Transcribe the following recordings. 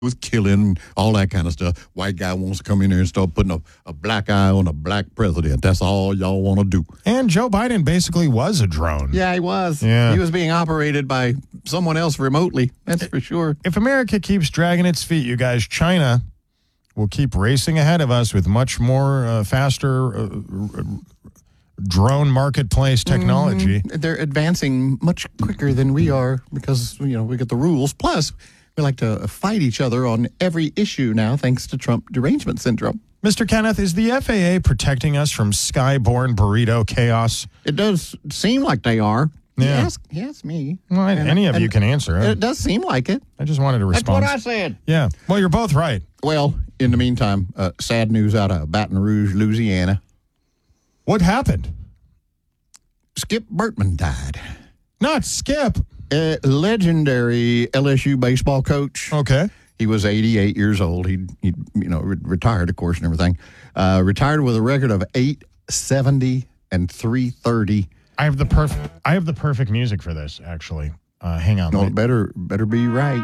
with killing, all that kind of stuff. White guy wants to come in there and start putting a black eye on a black president. That's all y'all want to do. And Joe Biden basically was a drone. Yeah, he was. Yeah. He was being operated by someone else remotely. That's for sure. If America keeps dragging its feet, you guys, China will keep racing ahead of us with much more faster drone marketplace technology. They're advancing much quicker than we are because, we get the rules. Plus, we like to fight each other on every issue now, thanks to Trump derangement syndrome. Mr. Kenneth, is the FAA protecting us from skyborne burrito chaos? It does seem like they are. Yeah. He asked me. Well, any of you can answer. It does seem like it. I just wanted to respond. That's what I said. Yeah. Well, you're both right. Well, in the meantime, sad news out of Baton Rouge, Louisiana. What happened? Skip Bertman died. Not Skip. A legendary LSU baseball coach. Okay. He was 88 years old. He retired, of course, and everything. Retired with a record of 870 and 330. I have the perfect music for this, actually. Hang on. No, it better be right.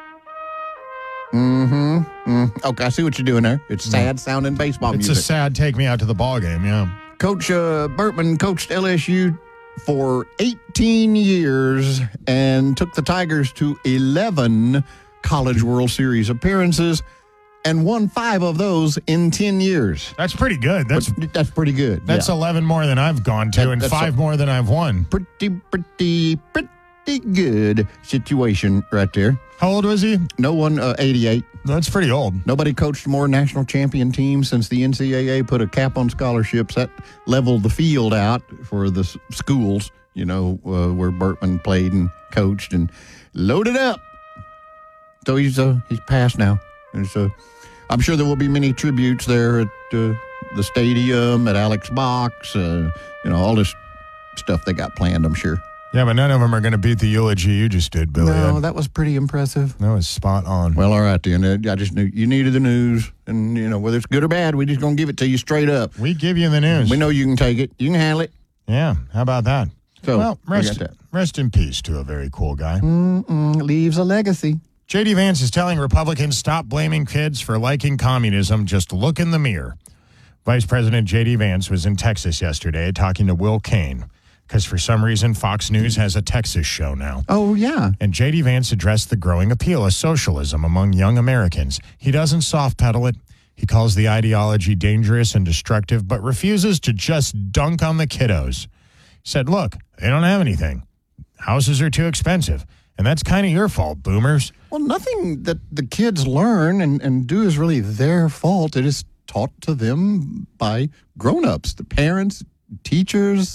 Okay, I see what you're doing there. It's sad sounding baseball music. It's a sad take me out to the ball game, yeah. Coach Bertman coached LSU for 18 years and took the Tigers to 11 College World Series appearances and won 5 of those in 10 years. That's pretty good. That's pretty good. That's 11 more than I've gone to and 5 more than I've won. Pretty good situation right there. How old was he? No one, 88. That's pretty old. Nobody coached more national champion teams since the NCAA put a cap on scholarships. That leveled the field out for the schools, where Bertman played and coached and loaded up. So he's passed now. And so I'm sure there will be many tributes there at the stadium, at Alex Box, all this stuff they got planned, I'm sure. Yeah, but none of them are going to beat the eulogy you just did, Billy. No, that was pretty impressive. That was spot on. Well, all right, then. I just knew you needed the news. And, whether it's good or bad, we're just going to give it to you straight up. We give you the news. We know you can take it. You can handle it. Yeah, how about that? So, well, rest in peace to a very cool guy. Leaves a legacy. J.D. Vance is telling Republicans, stop blaming kids for liking communism. Just look in the mirror. Vice President J.D. Vance was in Texas yesterday talking to Will Cain. Because for some reason, Fox News has a Texas show now. Oh, yeah. And J.D. Vance addressed the growing appeal of socialism among young Americans. He doesn't soft pedal it. He calls the ideology dangerous and destructive, but refuses to just dunk on the kiddos. He said, look, they don't have anything. Houses are too expensive. And that's kind of your fault, boomers. Well, nothing that the kids learn and do is really their fault. It is taught to them by grown-ups, the parents, teachers,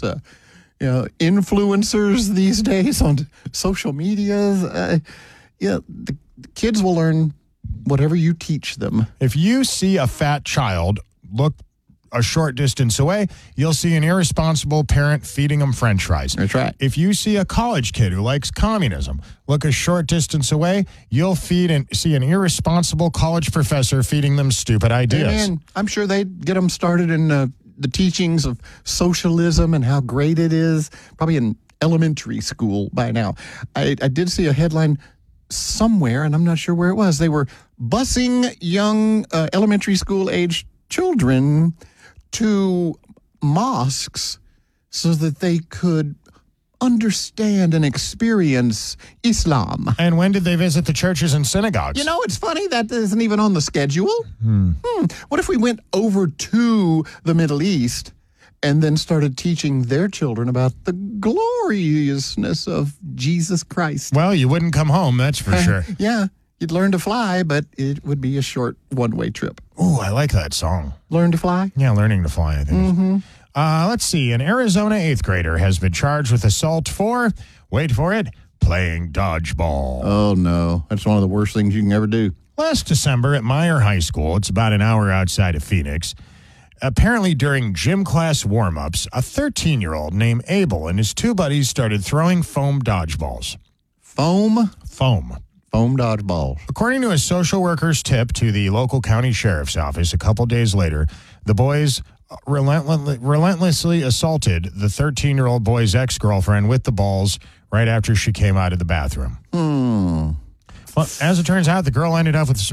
influencers these days on social media. The kids will learn whatever you teach them. If you see a fat child look a short distance away, you'll see an irresponsible parent feeding them French fries. That's right. If you see a college kid who likes communism look a short distance away, you'll see an irresponsible college professor feeding them stupid ideas. And I'm sure they'd get them started in the teachings of socialism and how great it is, probably in elementary school by now. I did see a headline somewhere, and I'm not sure where it was. They were busing young elementary school-age children to mosques so that they could understand and experience Islam. And when did they visit the churches and synagogues? It's funny that isn't even on the schedule. What if we went over to the Middle East and then started teaching their children about the gloriousness of Jesus Christ? Well, you wouldn't come home, that's for sure. Yeah, you'd learn to fly, but it would be a short one-way trip. Ooh, I like that song. Learn to fly? Yeah, learning to fly, I think. Let's see. An Arizona 8th grader has been charged with assault for, wait for it, playing dodgeball. Oh, no. That's one of the worst things you can ever do. Last December at Meyer High School, it's about an hour outside of Phoenix, apparently during gym class warm-ups, a 13-year-old named Abel and his 2 buddies started throwing foam dodgeballs. Foam? Foam. Foam dodgeballs. According to a social worker's tip to the local county sheriff's office a couple days later, the boys relentlessly assaulted the 13-year-old boy's ex-girlfriend with the balls right after she came out of the bathroom. Well, as it turns out, the girl ended up with some